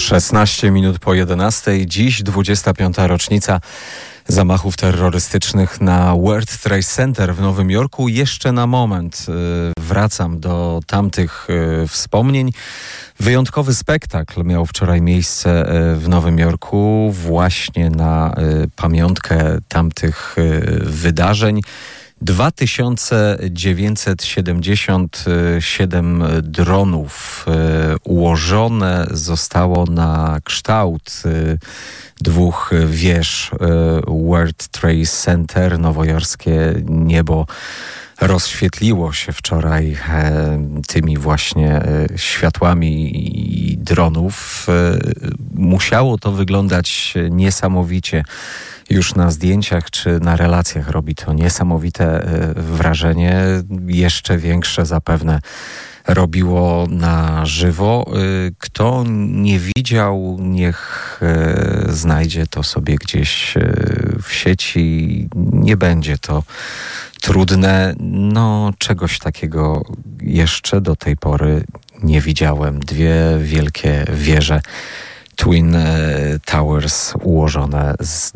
16 minut po 11. Dziś 25. rocznica zamachów terrorystycznych na World Trade Center w Nowym Jorku. Jeszcze na moment wracam do tamtych wspomnień. Wyjątkowy spektakl miał wczoraj miejsce w Nowym Jorku właśnie na pamiątkę tamtych wydarzeń. 2977 dronów ułożone zostało na kształt dwóch wież World Trade Center. Nowojorskie niebo rozświetliło się wczoraj tymi właśnie światłami dronów. Musiało to wyglądać niesamowicie. Już na zdjęciach czy na relacjach robi to niesamowite wrażenie. Jeszcze większe zapewne robiło na żywo. Kto nie widział, niech znajdzie to sobie gdzieś w sieci. Nie będzie to trudne. No, czegoś takiego jeszcze do tej pory nie widziałem. Dwie wielkie wieże Twin Towers ułożone z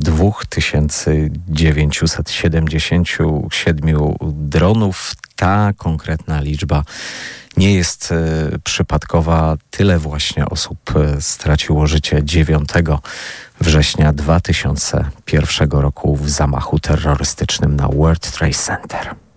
2977 dronów. Ta konkretna liczba nie jest przypadkowa. Tyle właśnie osób straciło życie 9 września 2001 roku w zamachu terrorystycznym na World Trade Center.